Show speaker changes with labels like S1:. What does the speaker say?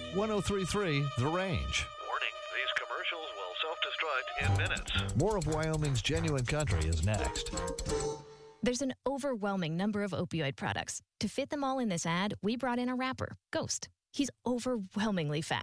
S1: 1033 The Range.
S2: Warning, these commercials will self-destruct in minutes.
S1: More of Wyoming's Genuine Country is next.
S3: There's an overwhelming number of opioid products. To fit them all in this ad, we brought in a rapper, Ghost. He's overwhelmingly fast.